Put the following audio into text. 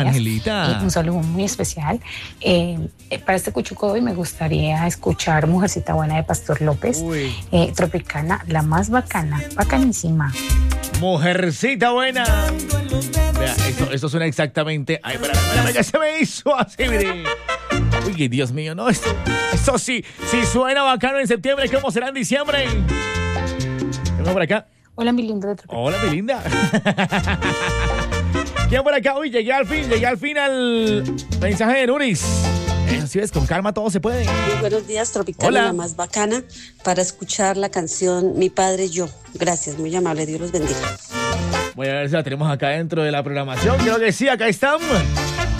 Angelita. Un saludo muy especial. Para este cuchuco de hoy me gustaría escuchar Mujercita Buena de Pastor López. Tropicana, la más bacana, bacanísima. Mujercita Buena. Vea, esto suena exactamente. Ay, espérame, que se me hizo así, mire. Uy, Dios mío, no, esto sí suena bacano en septiembre, ¿cómo será en diciembre? Vengo por acá. Hola, mi linda de Tropicana. Hola, mi linda. ¿Quién por acá? Uy, llegué al fin al mensaje de Nuris. Si ves, con calma todo se puede. Muy buenos días, Tropicana, Hola. La más bacana, para escuchar la canción Mi Padre y Yo. Gracias, muy amable, Dios los bendiga. Voy a ver si la tenemos acá dentro de la programación. Creo que sí, acá están.